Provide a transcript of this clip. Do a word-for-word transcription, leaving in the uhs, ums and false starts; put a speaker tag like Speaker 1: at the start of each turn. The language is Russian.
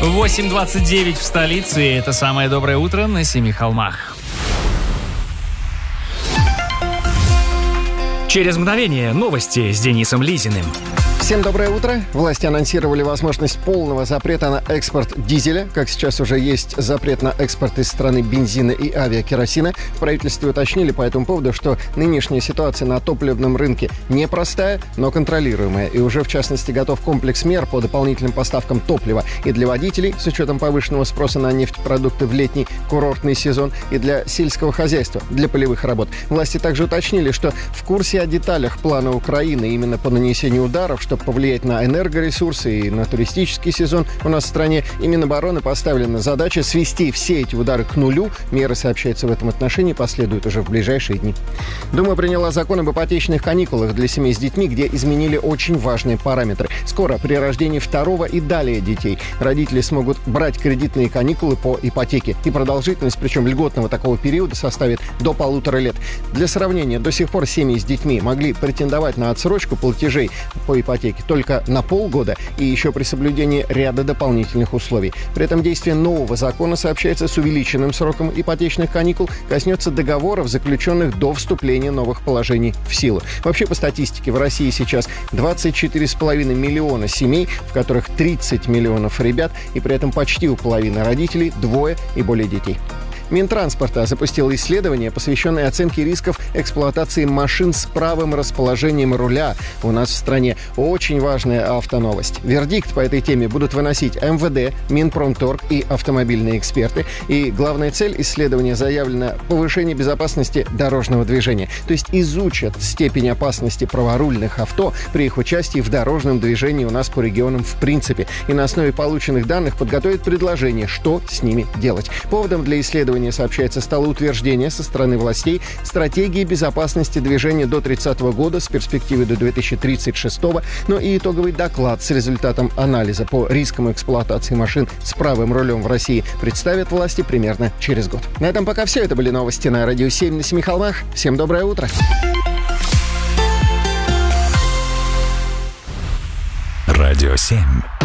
Speaker 1: восемь двадцать девять в столице, и это самое доброе утро на Семи холмах. Через мгновение новости с Денисом Лизиным.
Speaker 2: Всем доброе утро. Власти анонсировали возможность полного запрета на экспорт дизеля. Как сейчас уже есть запрет на экспорт из страны бензина и авиакеросина. В правительстве уточнили по этому поводу, что нынешняя ситуация на топливном рынке непростая, но контролируемая. И уже, в частности, готов комплекс мер по дополнительным поставкам топлива и для водителей, с учетом повышенного спроса на нефтепродукты в летний курортный сезон, и для сельского хозяйства, для полевых работ. Власти также уточнили, что в курсе о деталях плана Украины именно по нанесению ударов, чтобы повлиять на энергоресурсы и на туристический сезон у нас в стране. И Минобороны поставлена задача свести все эти удары к нулю. Меры, сообщается, в этом отношении последуют уже в ближайшие дни. Дума приняла закон об ипотечных каникулах для семей с детьми, где изменили очень важные параметры. Скоро при рождении второго и далее детей родители смогут брать кредитные каникулы по ипотеке. И продолжительность, причем льготного такого периода, составит до полутора лет. Для сравнения, до сих пор семьи с детьми могли претендовать на отсрочку платежей по ипотеке только на полгода и еще при соблюдении ряда дополнительных условий. При этом действие нового закона, сообщается, с увеличенным сроком ипотечных каникул коснется договоров, заключенных до вступления новых положений в силу. Вообще, по статистике, в России сейчас двадцать четыре с половиной миллиона семей, в которых тридцать миллионов ребят, и при этом почти у половины родителей двое и более детей. Минтранспорта запустил исследование, посвященное оценке рисков эксплуатации машин с правым расположением руля у нас в стране. Очень важная автоновость. Вердикт по этой теме будут выносить эм вэ дэ, Минпромторг и автомобильные эксперты. И главная цель исследования заявлена — повышение безопасности дорожного движения. То есть изучат степень опасности праворульных авто при их участии в дорожном движении у нас по регионам в принципе. И на основе полученных данных подготовят предложение, что с ними делать. Поводом для исследования, сообщается, стало утверждение со стороны властей стратегии безопасности движения до тридцатого года с перспективой до две тысячи тридцать шестого, но и итоговый доклад с результатом анализа по рискам эксплуатации машин с правым рулем в России представят власти примерно через год. На этом пока все. Это были новости на Радио семь на Семи холмах. Всем доброе утро.
Speaker 3: Радио семь.